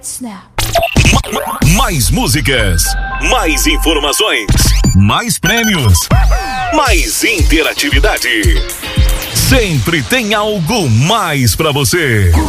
Snap. Mais músicas, mais informações, mais prêmios, mais interatividade. Sempre tem algo mais pra você.